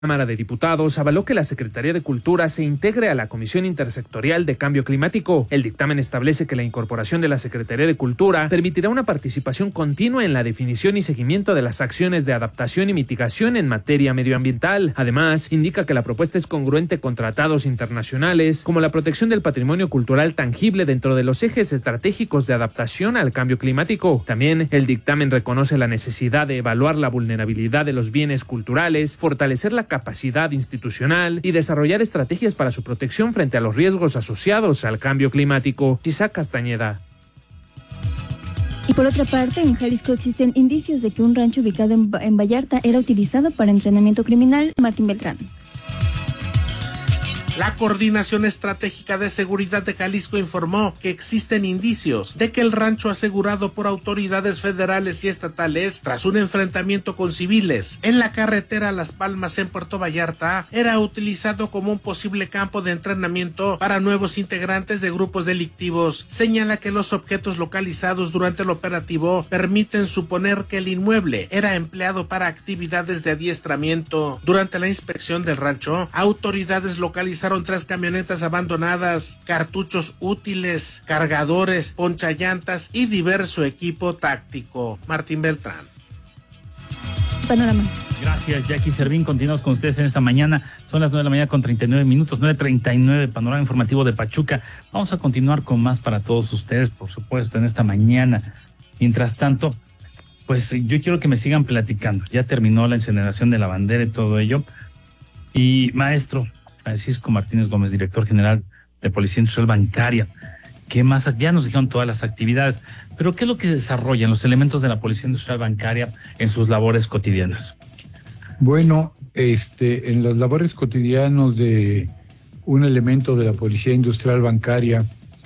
Cámara de Diputados avaló que la Secretaría de Cultura se integre a la Comisión Intersectorial de Cambio Climático. El dictamen establece que la incorporación de la Secretaría de Cultura permitirá una participación continua en la definición y seguimiento de las acciones de adaptación y mitigación en materia medioambiental. Además, indica que la propuesta es congruente con tratados internacionales, como la protección del patrimonio cultural tangible dentro de los ejes estratégicos de adaptación al cambio climático. También, el dictamen reconoce la necesidad de evaluar la vulnerabilidad de los bienes culturales, fortalecer la capacidad institucional y desarrollar estrategias para su protección frente a los riesgos asociados al cambio climático. Isaac Castañeda. Y por otra parte, en Jalisco existen indicios de que un rancho ubicado en Vallarta era utilizado para entrenamiento criminal. Martín Beltrán. La Coordinación Estratégica de Seguridad de Jalisco informó que existen indicios de que el rancho asegurado por autoridades federales y estatales tras un enfrentamiento con civiles en la carretera Las Palmas en Puerto Vallarta era utilizado como un posible campo de entrenamiento para nuevos integrantes de grupos delictivos. Señala que los objetos localizados durante el operativo permiten suponer que el inmueble era empleado para actividades de adiestramiento. Durante la inspección del rancho, autoridades localizaron 3 camionetas abandonadas, cartuchos útiles, cargadores, ponchallantas y diverso equipo táctico. Martín Beltrán. Panorama. Gracias, Jackie Servín. Continuamos con ustedes en esta mañana. Son las 9 de la mañana con 39 minutos, 9:39, Panorama Informativo de Pachuca. Vamos a continuar con más para todos ustedes, por supuesto, en esta mañana. Mientras tanto, pues yo quiero que me sigan platicando. Ya terminó la incineración de la bandera y todo ello. Y maestro Francisco Martínez Gómez, director general de Policía Industrial Bancaria, ¿qué más? Ya nos dijeron todas las actividades, pero ¿qué es lo que desarrollan los elementos de la Policía Industrial Bancaria en sus labores cotidianas? Bueno, en las labores cotidianas de un elemento de la Policía Industrial Bancaria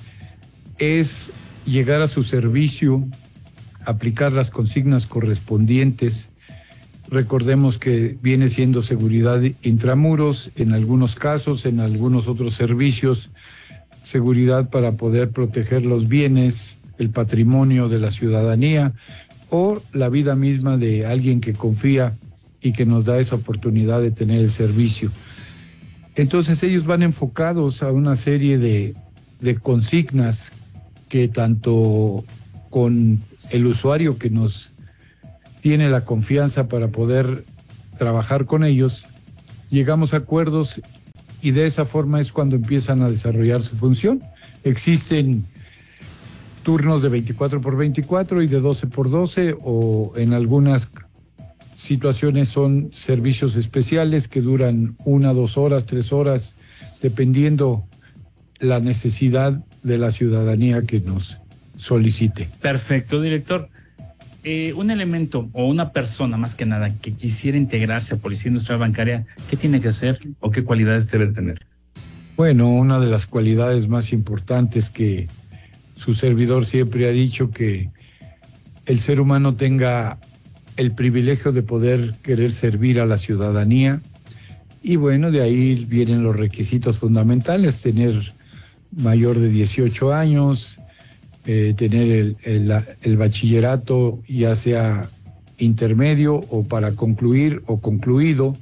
es llegar a su servicio, aplicar las consignas correspondientes. Recordemos que viene siendo seguridad intramuros, en algunos casos, en algunos otros servicios, seguridad para poder proteger los bienes, el patrimonio de la ciudadanía o la vida misma de alguien que confía y que nos da esa oportunidad de tener el servicio. Entonces ellos van enfocados a una serie de consignas que tanto con el usuario que nos tiene la confianza para poder trabajar con ellos, llegamos a acuerdos y de esa forma es cuando empiezan a desarrollar su función. Existen turnos de 24x24 y de 12x12 o en algunas situaciones son servicios especiales que duran 1, 2 horas, 3 horas, dependiendo la necesidad de la ciudadanía que nos solicite. Perfecto, director. Un elemento o una persona más que nada que quisiera integrarse a Policía Industrial Bancaria, ¿qué tiene que hacer o qué cualidades debe tener? Bueno, una de las cualidades más importantes que su servidor siempre ha dicho, que el ser humano tenga el privilegio de poder querer servir a la ciudadanía, y bueno, de ahí vienen los requisitos fundamentales: tener mayor de 18 años, tener el bachillerato, ya sea intermedio o para concluir o concluido,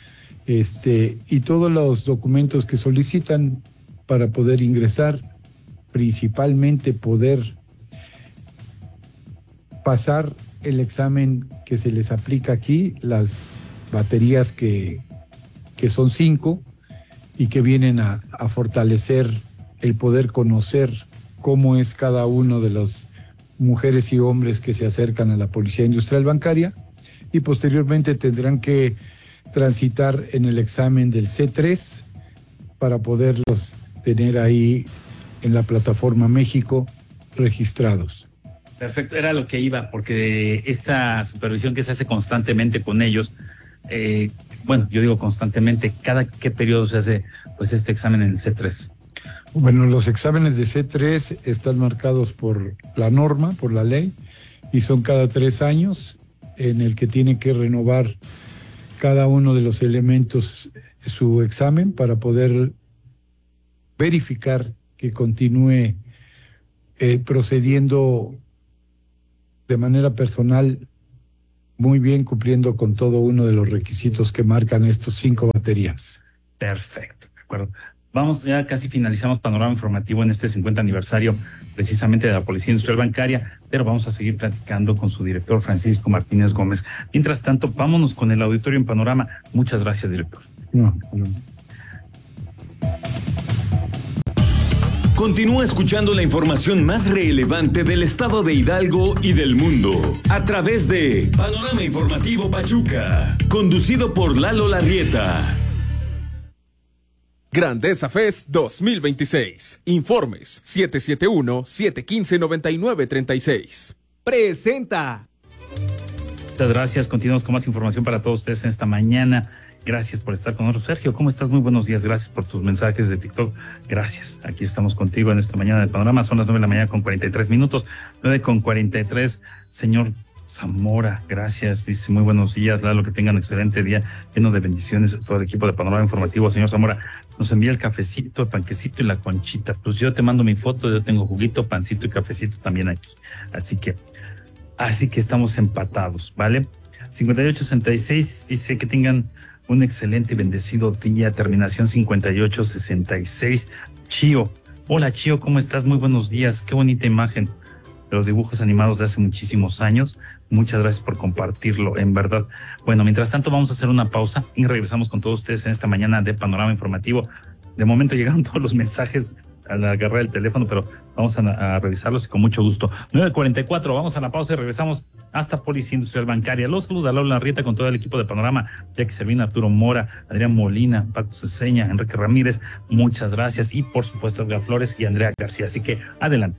y todos los documentos que solicitan para poder ingresar, principalmente poder pasar el examen que se les aplica aquí, las baterías que son 5 y que vienen a fortalecer el poder conocer cómo es cada uno de las mujeres y hombres que se acercan a la Policía Industrial Bancaria, y posteriormente tendrán que transitar en el examen del C3 para poderlos tener ahí en la plataforma México registrados. Perfecto, era lo que iba, porque esta supervisión que se hace constantemente con ellos, bueno, yo digo constantemente, ¿cada qué periodo se hace pues este examen en C3? Bueno, los exámenes de C3 están marcados por la norma, por la ley, y son cada 3 años, en el que tiene que renovar cada uno de los elementos su examen para poder verificar que continúe procediendo de manera personal muy bien, cumpliendo con todo uno de los requisitos que marcan estos 5 baterías. Perfecto, de acuerdo. Vamos, ya casi finalizamos Panorama Informativo en este 50 aniversario precisamente de la Policía Industrial Bancaria, pero vamos a seguir platicando con su director Francisco Martínez Gómez. Mientras tanto, vámonos con el auditorio en Panorama. Muchas gracias, director. Continúa escuchando la información más relevante del estado de Hidalgo y del mundo a través de Panorama Informativo Pachuca, conducido por Lalo Larrieta. Grandeza Fest 2026. Informes 771-715-9936. Presenta. Muchas gracias. Continuamos con más información para todos ustedes en esta mañana. Gracias por estar con nosotros. Sergio, ¿cómo estás? Muy buenos días. Gracias por tus mensajes de TikTok. Gracias. Aquí estamos contigo en esta mañana de Panorama. Son las 9 de la mañana con 43 minutos. 9:43. Señor Zamora, gracias. Dice, muy buenos días, Lalo, que tengan un excelente día, lleno de bendiciones a todo el equipo de Panorama Informativo. Señor Zamora, nos envía el cafecito, el panquecito y la conchita. Pues yo te mando mi foto, yo tengo juguito, pancito y cafecito también aquí. Así que estamos empatados, ¿vale? 5866 dice que tengan un excelente y bendecido día. Terminación 5866. Chío. Hola, Chío, ¿cómo estás? Muy buenos días. Qué bonita imagen de los dibujos animados de hace muchísimos años. Muchas gracias por compartirlo, en verdad. Bueno, mientras tanto vamos a hacer una pausa y regresamos con todos ustedes en esta mañana de Panorama Informativo. De momento llegaron todos los mensajes al agarrar el teléfono, pero vamos a revisarlos y con mucho gusto. 9:44, vamos a la pausa y regresamos hasta Policía Industrial Bancaria. Los saluda Lalo Larrieta con todo el equipo de Panorama, Jackie Servina, Arturo Mora, Adrián Molina, Paco Ceseña, Enrique Ramírez, muchas gracias, y por supuesto Edgar Flores y Andrea García. Así que adelante.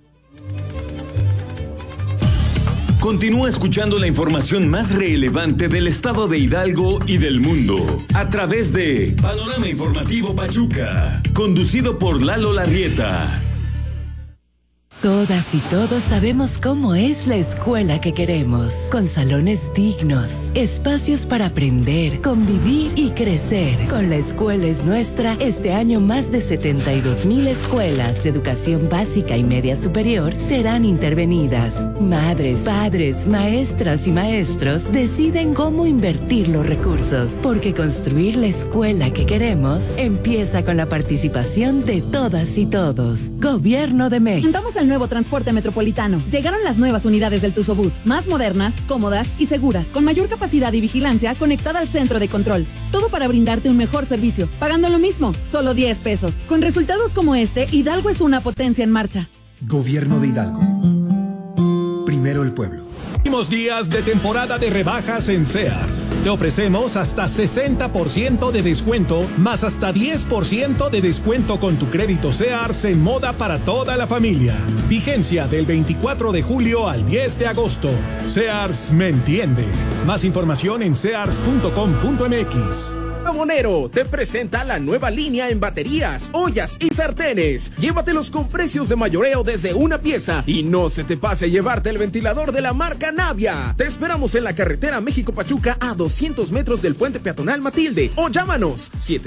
Continúa escuchando la información más relevante del estado de Hidalgo y del mundo a través de Panorama Informativo Pachuca, conducido por Lalo Larrieta. Todas y todos sabemos cómo es la escuela que queremos, con salones dignos, espacios para aprender, convivir y crecer. Con La Escuela es Nuestra, este año más de 72,000 escuelas de educación básica y media superior serán intervenidas. Madres, padres, maestras y maestros deciden cómo invertir los recursos, porque construir la escuela que queremos empieza con la participación de todas y todos. Gobierno de México. Juntamos al nuevo transporte metropolitano. Llegaron las nuevas unidades del Tuzobús, más modernas, cómodas y seguras, con mayor capacidad y vigilancia conectada al centro de control. Todo para brindarte un mejor servicio, pagando lo mismo, solo 10 pesos. Con resultados como este, Hidalgo es una potencia en marcha. Gobierno de Hidalgo. Primero el pueblo. Últimos días de temporada de rebajas en Sears. Te ofrecemos hasta 60% de descuento, más hasta 10% de descuento con tu crédito Sears en moda para toda la familia. Vigencia del 24 de julio al 10 de agosto. Sears me entiende. Más información en sears.com.mx. Abonero te presenta la nueva línea en baterías, ollas y sartenes. Llévatelos con precios de mayoreo desde una pieza y no se te pase llevarte el ventilador de la marca Navia. Te esperamos en la carretera México-Pachuca a 200 metros del puente peatonal Matilde o llámanos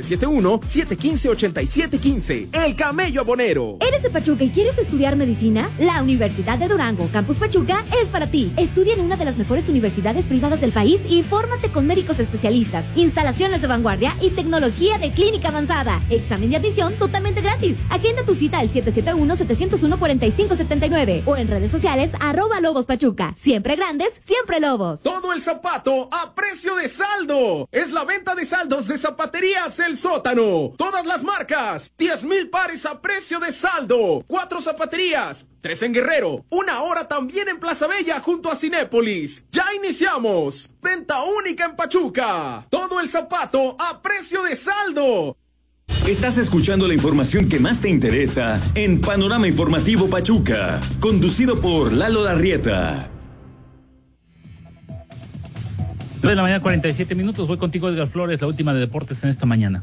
771-715-8715. El Camello Abonero. ¿Eres de Pachuca y quieres estudiar medicina? La Universidad de Durango, Campus Pachuca, es para ti. Estudia en una de las mejores universidades privadas del país y fórmate con médicos especialistas, instalaciones de vanguardia y tecnología de clínica avanzada. Examen de admisión totalmente gratis. Agenda tu cita al 771-701-4579 o en redes sociales @LobosPachuca. Siempre grandes, siempre Lobos. Todo el zapato a precio de saldo. Es la venta de saldos de Zapaterías El Sótano. Todas las marcas. 10,000 pares a precio de saldo. 4 zapaterías. 3 en Guerrero, 1 hora también en Plaza Bella junto a Cinépolis. ¡Ya iniciamos! Venta única en Pachuca. Todo el zapato a precio de saldo. Estás escuchando la información que más te interesa en Panorama Informativo Pachuca, conducido por Lalo Larrieta. 9 de la mañana, 47 minutos. Voy contigo, Edgar Flores, la última de deportes en esta mañana.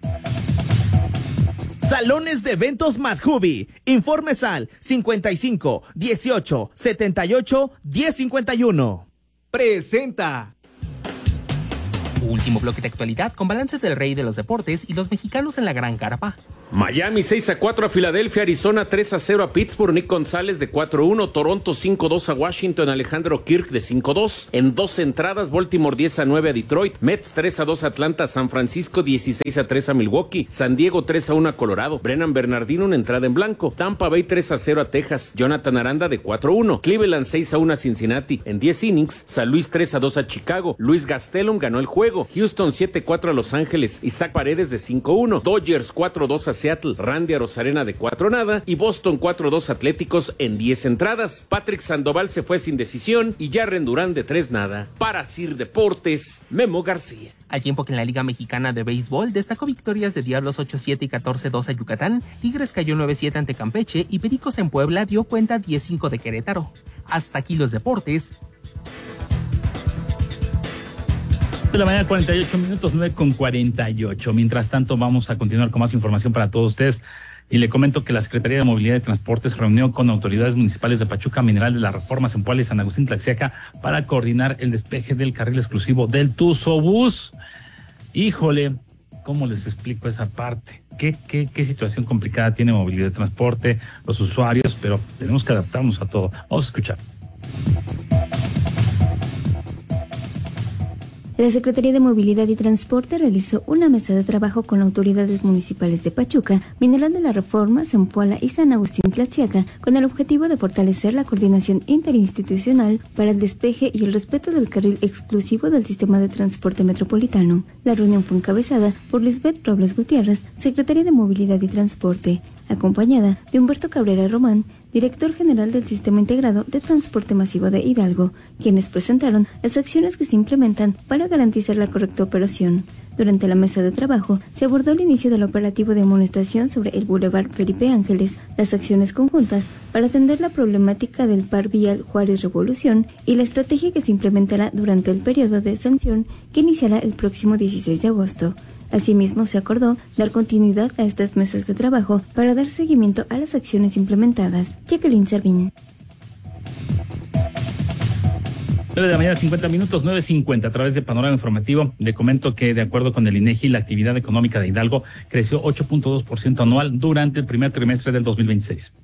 Salones de Eventos Madhubi. Informes al 55 18 78 1051. Presenta. Último bloque de actualidad con balance del rey de los deportes y los mexicanos en la Gran Carpa. Miami 6-4 a Filadelfia, Arizona 3-0 a Pittsburgh, Nick González de 4-1, Toronto 5-2 a Washington, Alejandro Kirk de 5-2. En 2 entradas, Baltimore 10-9 a Detroit, Mets 3-2 a Atlanta, San Francisco 16-3 a Milwaukee, San Diego 3-1 a Colorado, Brennan Bernardino una entrada en blanco, Tampa Bay 3-0 a Texas, Jonathan Aranda de 4-1, Cleveland 6-1 a Cincinnati. En 10 innings, San Luis 3-2 a Chicago, Luis Gastelum ganó el juego, Houston 7-4 a Los Ángeles, Isaac Paredes de 5-1, Dodgers 4-2 a Seattle, Randy Arozarena de 4-0 y Boston 4-2 Atléticos en 10 entradas. Patrick Sandoval se fue sin decisión y Jarren Durán de 3-0. Para Sir Deportes, Memo García. Al tiempo que en la Liga Mexicana de Béisbol destacó victorias de Diablos 8-7 y 14-2 a Yucatán, Tigres cayó 9-7 ante Campeche y Pericos en Puebla dio cuenta 10-5 de Querétaro. Hasta aquí los deportes. De la mañana, 48 minutos, 9:48. Mientras tanto, vamos a continuar con más información para todos ustedes. Y le comento que la Secretaría de Movilidad y Transporte se reunió con autoridades municipales de Pachuca, Mineral de la Reforma, Zempoala y San Agustín Tlaxiaca para coordinar el despeje del carril exclusivo del Tuzobús. Híjole, ¿cómo les explico esa parte? ¿Qué situación complicada tiene Movilidad y Transporte, los usuarios? Pero tenemos que adaptarnos a todo. Vamos a escuchar. La Secretaría de Movilidad y Transporte realizó una mesa de trabajo con autoridades municipales de Pachuca, Mineral de la Reforma, Zempoala y San Agustín Tlaxiaca, con el objetivo de fortalecer la coordinación interinstitucional para el despeje y el respeto del carril exclusivo del sistema de transporte metropolitano. La reunión fue encabezada por Lisbeth Robles Gutiérrez, Secretaria de Movilidad y Transporte, acompañada de Humberto Cabrera Román, director general del Sistema Integrado de Transporte Masivo de Hidalgo, quienes presentaron las acciones que se implementan para garantizar la correcta operación. Durante la mesa de trabajo se abordó el inicio del operativo de amonestación sobre el Boulevard Felipe Ángeles, las acciones conjuntas para atender la problemática del par vial Juárez Revolución y la estrategia que se implementará durante el periodo de sanción que iniciará el próximo 16 de agosto. Asimismo, se acordó dar continuidad a estas mesas de trabajo para dar seguimiento a las acciones implementadas. Jacqueline Servín. 9 de la mañana, 50 minutos, 9:50. A través de Panorama Informativo, le comento que, de acuerdo con el INEGI, la actividad económica de Hidalgo creció 8.2% anual durante el primer trimestre del 2026.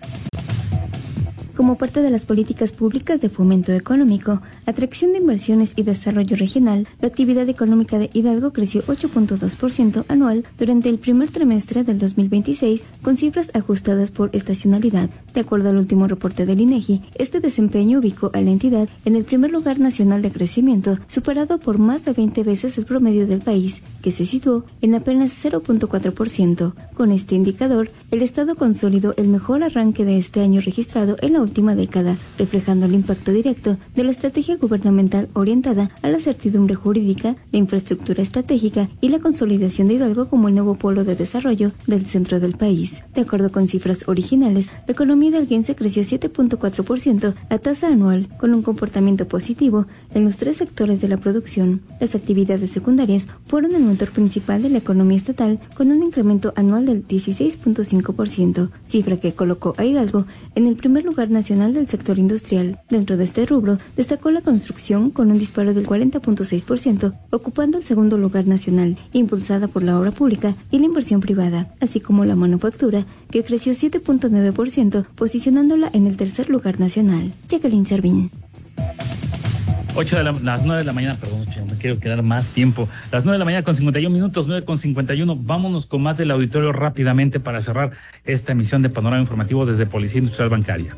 Como parte de las políticas públicas de fomento económico, atracción de inversiones y desarrollo regional, la actividad económica de Hidalgo creció 8.2% anual durante el primer trimestre del 2026, con cifras ajustadas por estacionalidad. De acuerdo al último reporte del INEGI, este desempeño ubicó a la entidad en el primer lugar nacional de crecimiento, superado por más de 20 veces el promedio del país, que se situó en apenas 0.4%. Con este indicador, el Estado consolidó el mejor arranque de este año registrado en la última década, reflejando el impacto directo de la estrategia gubernamental orientada a la certidumbre jurídica, la infraestructura estratégica y la consolidación de Hidalgo como el nuevo polo de desarrollo del centro del país. De acuerdo con cifras originales, la economía hidalguense creció 7.4% a tasa anual, con un comportamiento positivo en los 3 sectores de la producción. Las actividades secundarias fueron el motor principal de la economía estatal, con un incremento anual del 16.5%, cifra que colocó a Hidalgo en el primer lugar nacional del sector industrial. Dentro de este rubro, destacó la construcción con un disparo del 40.6%, ocupando el segundo lugar nacional, impulsada por la obra pública y la inversión privada, así como la manufactura, que creció 7.9%, posicionándola en el tercer lugar nacional. Jacqueline Servín. Las 9 de la mañana, perdón, me quiero quedar más tiempo. Las 9 de la mañana con 51 minutos, 9:51. Vámonos con más del auditorio rápidamente para cerrar esta emisión de Panorama Informativo desde Policía Industrial Bancaria.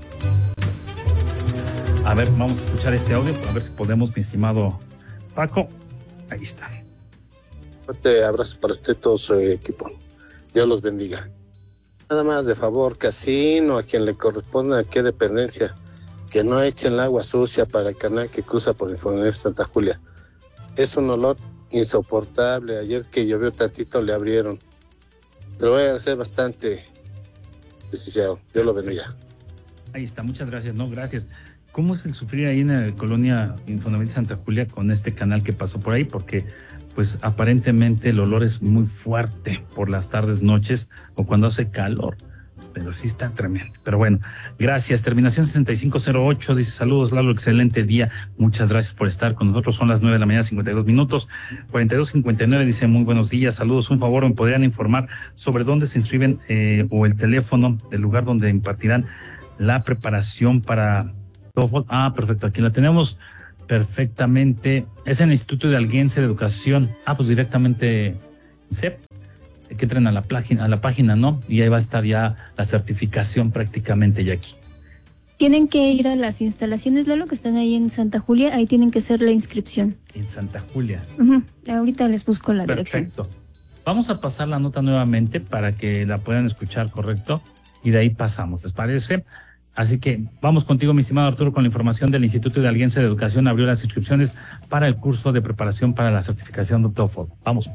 A ver, vamos a escuchar este audio, a ver si podemos, mi estimado Paco. Ahí está. Fuerte abrazo para usted y todo su equipo. Dios los bendiga. Nada más de favor, casino, a quien le corresponde, a qué dependencia, que no echen el agua sucia para el canal que cruza por el Infonavit Santa Julia. Es un olor insoportable. Ayer que llovió tantito le abrieron. Pero voy a ser bastante deseado. Dios lo bendiga. Ahí está, muchas gracias. No, gracias. ¿Cómo es el sufrir ahí en la colonia Infonavit Santa Julia con este canal que pasó por ahí? Porque pues aparentemente el olor es muy fuerte por las tardes, noches o cuando hace calor. pero sí está tremendo. Pero bueno, gracias. Terminación 6508 dice: saludos, Lalo, excelente día. Muchas gracias por estar con nosotros. Son las 9:52 a.m. 42:59 dice: muy buenos días, saludos. Un favor, ¿me podrían informar sobre dónde se inscriben o el teléfono del lugar donde impartirán la preparación para TOEFL? Ah, perfecto, aquí la tenemos perfectamente. Es en el Instituto de Alguense de Educación. Pues directamente CEP. Que entren a la página, ¿no? Y ahí va a estar ya la certificación prácticamente ya aquí. Tienen que ir a las instalaciones, Lalo, que están ahí en Santa Julia, ahí tienen que hacer la inscripción. En Santa Julia. Ahorita les busco la dirección. Perfecto. Vamos a pasar la nota nuevamente para que la puedan escuchar, ¿correcto? Y de ahí pasamos, ¿les parece? Así que vamos contigo, mi estimado Arturo, con la información del Instituto de Alguense de Educación. Abrió las inscripciones para el curso de preparación para la certificación de TOEFL. Vamos.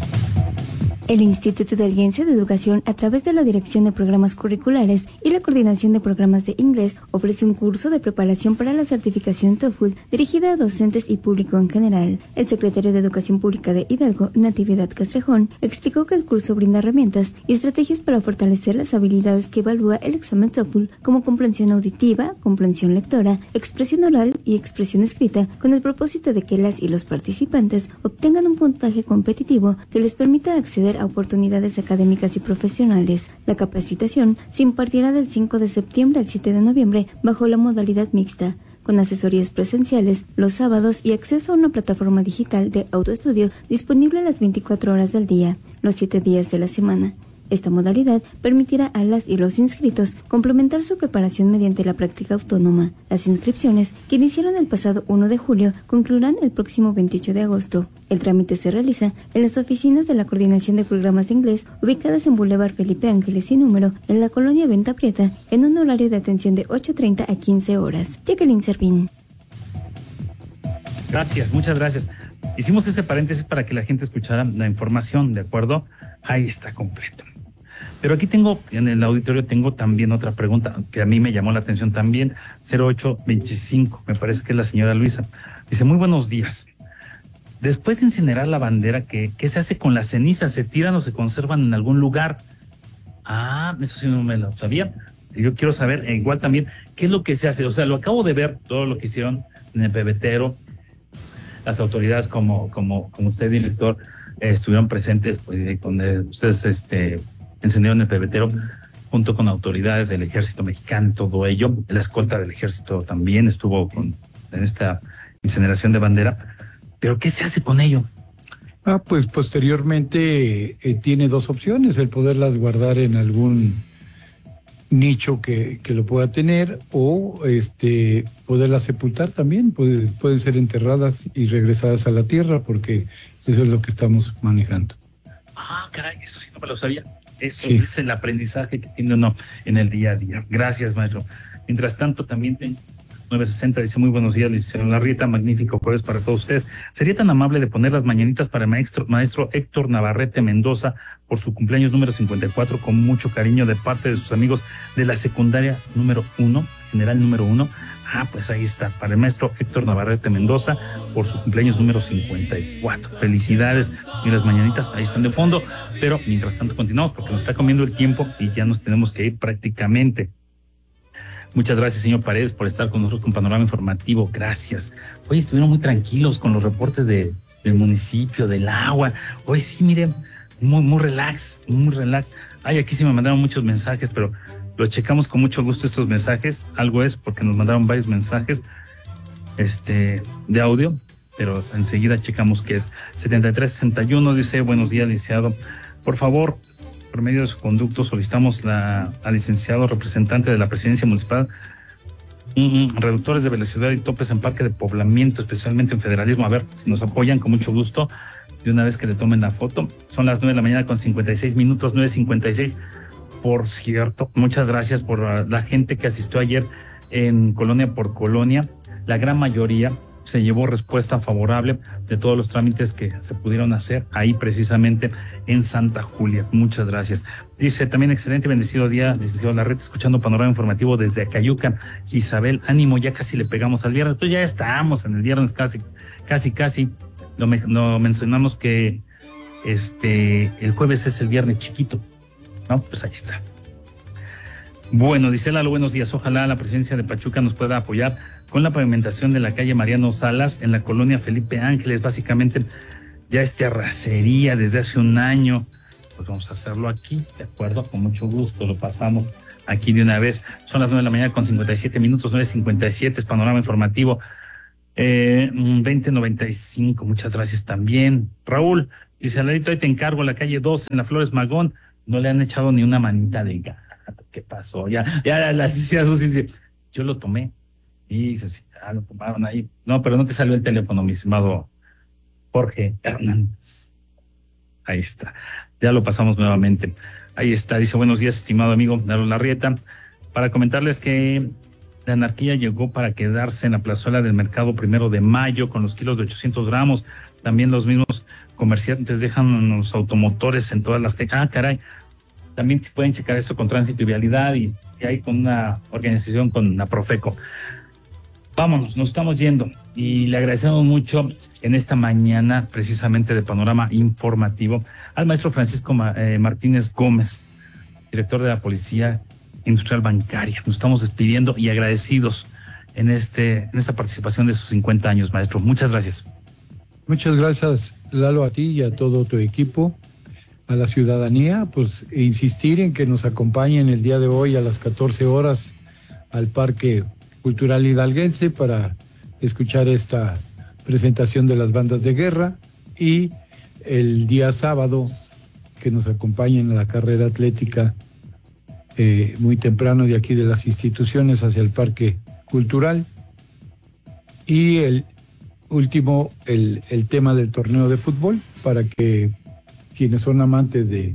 El Instituto de Alguense de Educación, a través de la Dirección de Programas Curriculares y la Coordinación de Programas de Inglés, ofrece un curso de preparación para la certificación TOEFL dirigida a docentes y público en general. El secretario de Educación Pública de Hidalgo, Natividad Castrejón, explicó que el curso brinda herramientas y estrategias para fortalecer las habilidades que evalúa el examen TOEFL, como comprensión auditiva, comprensión lectora, expresión oral y expresión escrita, con el propósito de que las y los participantes obtengan un puntaje competitivo que les permita acceder a oportunidades académicas y profesionales. La capacitación se impartirá del 5 de septiembre al 7 de noviembre bajo la modalidad mixta, con asesorías presenciales los sábados y acceso a una plataforma digital de autoestudio disponible las 24 horas del día, los 7 días de la semana. Esta modalidad permitirá a las y los inscritos complementar su preparación mediante la práctica autónoma. Las inscripciones, que iniciaron el pasado 1 de julio, concluirán el próximo 28 de agosto. El trámite se realiza en las oficinas de la Coordinación de Programas de Inglés, ubicadas en Boulevard Felipe Ángeles sin número, en la colonia Venta Prieta, en un horario de atención de 8:30 a 15 horas. Jacqueline Servín. Gracias, muchas gracias. Hicimos ese paréntesis para que la gente escuchara la información, ¿de acuerdo? Ahí está completo. Pero aquí tengo, en el auditorio tengo también otra pregunta que a mí me llamó la atención también, 0825, me parece que es la señora Luisa. Dice: muy buenos días. Después de incinerar la bandera, ¿qué se hace con las cenizas? ¿Se tiran o se conservan en algún lugar? Eso sí no me lo sabía. Yo quiero saber, igual también, ¿qué es lo que se hace? O sea, lo acabo de ver, todo lo que hicieron en el pebetero. Las autoridades como usted, director, estuvieron presentes, pues, donde ustedes encendieron el pebetero junto con autoridades del Ejército Mexicano y todo ello. La escolta del Ejército también estuvo en esta incineración de bandera. ¿Pero qué se hace con ello? Pues posteriormente tiene dos opciones: el poderlas guardar en algún nicho que lo pueda tener, o poderlas sepultar también. Pueden ser enterradas y regresadas a la tierra, porque eso es lo que estamos manejando. Caray, eso sí no me lo sabía. Eso es el aprendizaje que tiene uno en el día a día. Gracias, maestro. Mientras tanto, también tengo 960, dice: muy buenos días, licenciado Larrieta, magnífico jueves para todos ustedes. ¿Sería tan amable de poner las mañanitas para el maestro Héctor Navarrete Mendoza por su cumpleaños número 54, con mucho cariño de parte de sus amigos de la secundaria número 1, general número 1? Pues ahí está, para el maestro Héctor Navarrete Mendoza por su cumpleaños número 54. Felicidades. Y las mañanitas ahí están de fondo, pero mientras tanto continuamos porque nos está comiendo el tiempo y ya nos tenemos que ir prácticamente. Muchas gracias, señor Paredes, por estar con nosotros con Panorama Informativo. Gracias. Hoy estuvieron muy tranquilos con los reportes del municipio, del agua. Hoy sí, miren, muy relax, muy relax. Aquí sí me mandaron muchos mensajes, pero los checamos con mucho gusto estos mensajes. Algo es porque nos mandaron varios mensajes de audio, pero enseguida checamos qué es. 7361 dice: buenos días, licenciado. Por favor, por medio de su conducto, solicitamos al licenciado representante de la presidencia municipal reductores de velocidad y topes en parque de poblamiento, especialmente en Federalismo. A ver, si nos apoyan, con mucho gusto, de una vez que le tomen la foto. Son las 9:56 a.m, 9:56. Por cierto, muchas gracias por la gente que asistió ayer en colonia por colonia. La gran mayoría se llevó respuesta favorable de todos los trámites que se pudieron hacer ahí precisamente en Santa Julia. Muchas gracias. Dice también: excelente y bendecido día, licenciado Larreta, escuchando Panorama Informativo desde Acayucan. Isabel, ánimo, ya casi le pegamos al viernes. Pues ya estamos en el viernes, casi. Lo mencionamos que el jueves es el viernes chiquito, ¿no? Pues ahí está. Bueno, dice Lalo, buenos días. Ojalá la presidencia de Pachuca nos pueda apoyar con la pavimentación de la calle Mariano Salas en la colonia Felipe Ángeles. Básicamente ya es terracería desde hace un año. Pues vamos a hacerlo aquí, de acuerdo, con mucho gusto. Lo pasamos aquí de una vez. Son las 9 de la mañana con 57 minutos, 9:57, es Panorama Informativo. 2095, muchas gracias también. Raúl, dice, Aladito, ahí te encargo la calle 2 en la Flores Magón. No le han echado ni una manita de gato. ¿Qué pasó? Ya la Susi, yo lo tomé. Y lo tomaron ahí. No, pero no te salió el teléfono, mi estimado Jorge Hernández. Ahí está. Ya lo pasamos nuevamente. Ahí está. Dice, buenos días, estimado amigo Lalo Larrieta. Para comentarles que la anarquía llegó para quedarse en la plazuela del mercado 1 de mayo con los kilos de 800 gramos. También los mismos comerciantes dejan los automotores en todas las calles. Ah, caray. También pueden checar esto con Tránsito y Vialidad y hay con una organización, con la Profeco. Vámonos, nos estamos yendo y le agradecemos mucho en esta mañana precisamente de Panorama Informativo al maestro Francisco Martínez Gómez, director de la Policía Industrial Bancaria. Nos estamos despidiendo y agradecidos en esta participación de sus 50 años, maestro. Muchas gracias. Muchas gracias, Lalo, a ti y a todo tu equipo. A la ciudadanía, pues insistir en que nos acompañen el día de hoy a las 14 horas al Parque Cultural Hidalguense para escuchar esta presentación de las bandas de guerra, y el día sábado que nos acompañen a la carrera atlética muy temprano de aquí de las instituciones hacia el Parque Cultural, y el último, el tema del torneo de fútbol, para que quienes son amantes de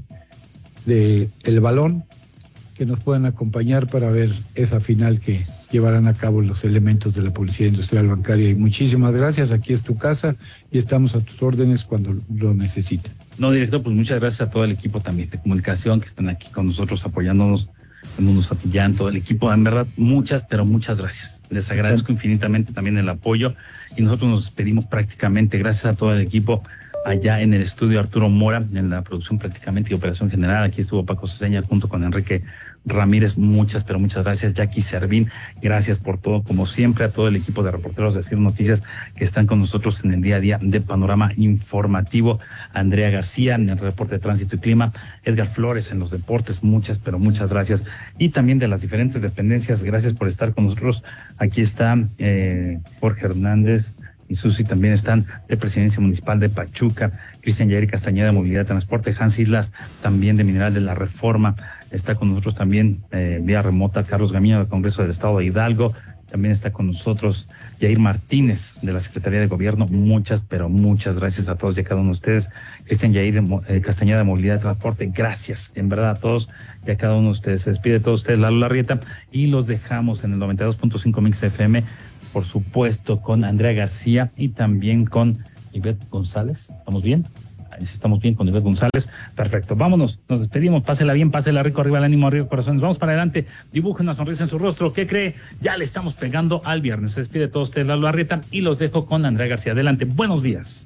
el balón, que nos puedan acompañar para ver esa final que llevarán a cabo los elementos de la Policía Industrial Bancaria. Y muchísimas gracias, aquí es tu casa y estamos a tus órdenes cuando lo necesiten. No, director, pues muchas gracias a todo el equipo también de comunicación que están aquí con nosotros apoyándonos, el Mundo Satillán, todo el equipo. En verdad, muchas gracias. Les agradezco infinitamente también el apoyo y nosotros nos despedimos prácticamente. Gracias a todo el equipo allá en el estudio Arturo Mora, en la producción prácticamente y operación general. Aquí estuvo Paco Ceseña junto con Enrique Ramírez. Muchas gracias. Jackie Servín, gracias por todo, como siempre, a todo el equipo de reporteros de Ciro Noticias que están con nosotros en el día a día de Panorama Informativo. Andrea García en el reporte de Tránsito y Clima, Edgar Flores en los deportes, muchas gracias. Y también de las diferentes dependencias, gracias por estar con nosotros. Aquí está Jorge Hernández y Susi, también están de Presidencia Municipal de Pachuca, Cristian Yair Castañeda de Movilidad y Transporte, Hans Islas también de Mineral de la Reforma, está con nosotros también vía remota Carlos Gamino del Congreso del Estado de Hidalgo, también está con nosotros Yair Martínez de la Secretaría de Gobierno. Muchas gracias a todos y a cada uno de ustedes. Cristian Yair Castañeda de Movilidad y Transporte, gracias en verdad a todos y a cada uno de ustedes. Se despide de todos ustedes Lalo Larrieta y los dejamos en el 92.5 Mix FM, por supuesto, con Andrea García y también con Ivette González. ¿Estamos bien? Ahí sí estamos bien con Ivette González. Perfecto, vámonos, nos despedimos. Pásela bien, pásela rico, arriba el ánimo, arriba corazones. Vamos para adelante, dibuje una sonrisa en su rostro. ¿Qué cree? Ya le estamos pegando al viernes. Se despide de todos ustedes Lalo Larrieta y los dejo con Andrea García. Adelante, buenos días.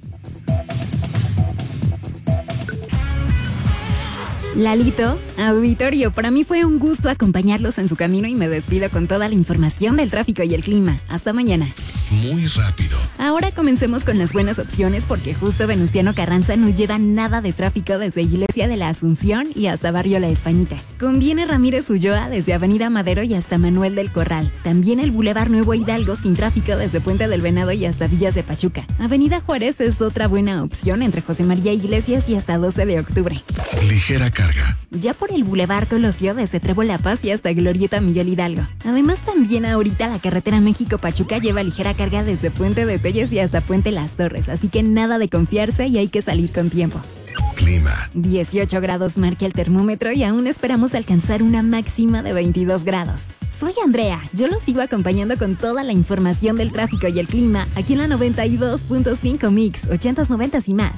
Lalito, auditorio, para mí fue un gusto acompañarlos en su camino y me despido con toda la información del tráfico y el clima. Hasta mañana. Muy rápido. Ahora comencemos con las buenas opciones porque justo Venustiano Carranza no lleva nada de tráfico desde Iglesia de la Asunción y hasta Barrio La Españita. Conviene Ramírez Ulloa desde Avenida Madero y hasta Manuel del Corral. También el Boulevard Nuevo Hidalgo sin tráfico desde Puente del Venado y hasta Villas de Pachuca. Avenida Juárez es otra buena opción entre José María Iglesias y hasta 12 de octubre. Ligera carga. Ya por el Boulevard Colosio desde Trébol La Paz y hasta Glorieta Miguel Hidalgo. Además también ahorita la carretera México-Pachuca lleva ligera carga desde Puente de Telles y hasta Puente Las Torres, así que nada de confiarse y hay que salir con tiempo. Clima. 18 grados marca el termómetro y aún esperamos alcanzar una máxima de 22 grados. Soy Andrea, yo los sigo acompañando con toda la información del tráfico y el clima aquí en la 92.5 Mix, 80s, 90s y más.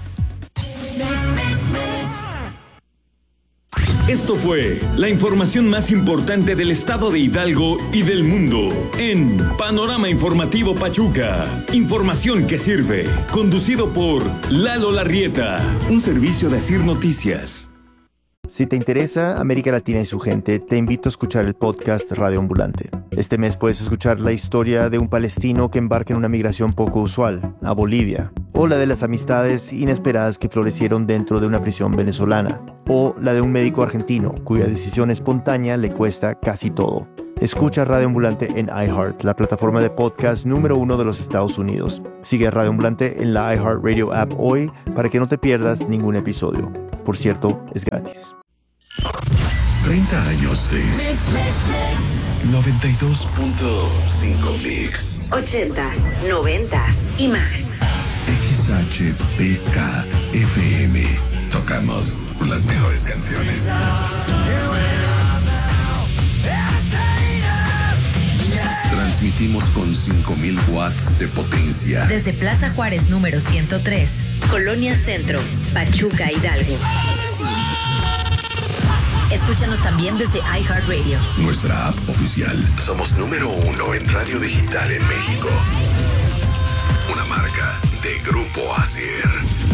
Esto fue la información más importante del estado de Hidalgo y del mundo en Panorama Informativo Pachuca. Información que sirve. Conducido por Lalo Larrieta. Un servicio de Ciro Noticias. Si te interesa América Latina y su gente, te invito a escuchar el podcast Radio Ambulante. Este mes puedes escuchar la historia de un palestino que embarca en una migración poco usual, a Bolivia, o la de las amistades inesperadas que florecieron dentro de una prisión venezolana, o la de un médico argentino cuya decisión espontánea le cuesta casi todo. Escucha Radio Ambulante en iHeart, la plataforma de podcast número 1 de los Estados Unidos. Sigue a Radio Ambulante en la iHeartRadio app hoy para que no te pierdas ningún episodio. Por cierto, es gratis. 30 años de 92.5 Mix. 80s, 90s y más. XHPK FM. Tocamos las mejores canciones. Transmitimos con 5,000 watts de potencia. Desde Plaza Juárez número 103, Colonia Centro, Pachuca, Hidalgo. Escúchanos también desde iHeartRadio. Nuestra app oficial. Somos número 1 en radio digital en México. Una marca de Grupo Asier.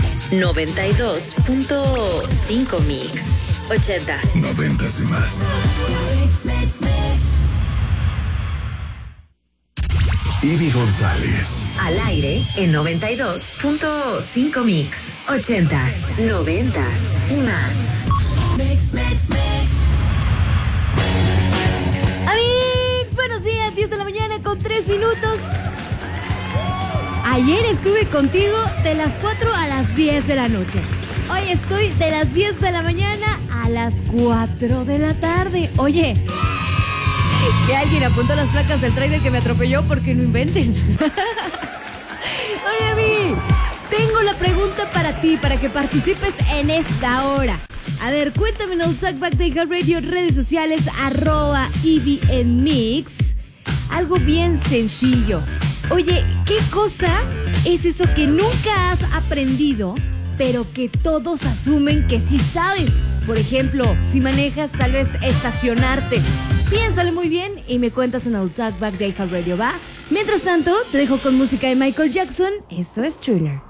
92.5 Mix. 80s. 90s y más. Ivy González. Al aire en 92.5 Mix. 80s, 90s y más. Amigos, buenos días, 10 de la mañana con 3 minutos. Ayer estuve contigo de las 4 a las 10 de la noche. Hoy estoy de las 10 de la mañana a las 4 de la tarde. Oye, que alguien apuntó las placas del tráiler que me atropelló porque no inventen. Oye, Ami, tengo la pregunta para ti, para que participes en esta hora. A ver, cuéntame en el Talkback de iHeartRadio, redes sociales, @EVNMix. Algo bien sencillo. Oye, ¿qué cosa es eso que nunca has aprendido, pero que todos asumen que sí sabes? Por ejemplo, si manejas, tal vez estacionarte. Piénsale muy bien y me cuentas en el Talkback de iHeartRadio, ¿va? Mientras tanto, te dejo con música de Michael Jackson. Esto es Thriller.